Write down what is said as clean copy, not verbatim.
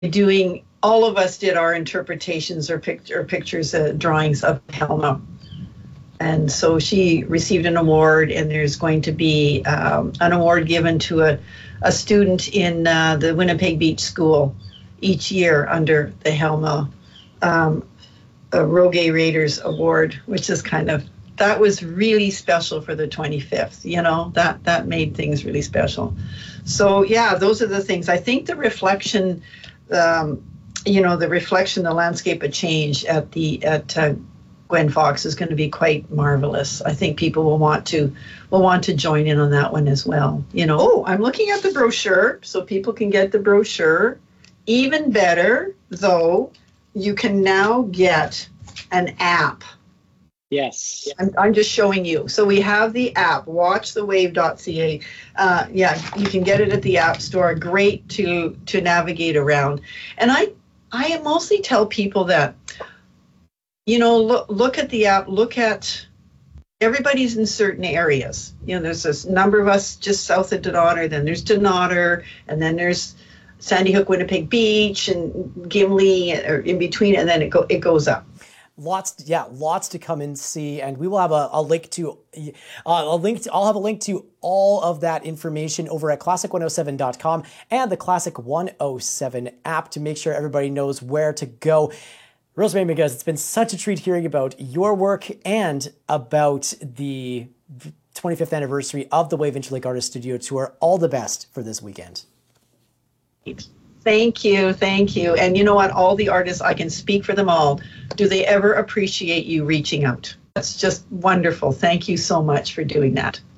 doing, all of us did our interpretations or pictures, drawings of Helma. And so she received an award, and there's going to be an award given to a student in the Winnipeg Beach School each year under the Helma Rogue Raiders Award, which is that was really special for the 25th. That made things really special. So yeah, those are the things. I think the reflection, the landscape of change at Gwen Fox is going to be quite marvelous. I think people will want to join in on that one as well. I'm looking at the brochure, so people can get the brochure. Even better, though, you can now get an app. Yes. I'm just showing you. So we have the app, watchthewave.ca. You can get it at the App Store. Great to navigate around. And I mostly tell people that, look at the app, look at, everybody's in certain areas. There's this number of us just south of Dunnottar, then there's Dunnottar, and then there's Sandy Hook, Winnipeg Beach, and Gimli, or in between, and then it goes up. Lots to come and see, and we will have a link to I'll have a link to all of that information over at classic107.com and the Classic 107 app to make sure everybody knows where to go. Rosemary McGillis, it's been such a treat hearing about your work and about the 25th anniversary of the Wave Interlake Artist Studio Tour. All the best for this weekend. Thank you. And you know what? All the artists, I can speak for them all. Do they ever appreciate you reaching out? That's just wonderful. Thank you so much for doing that.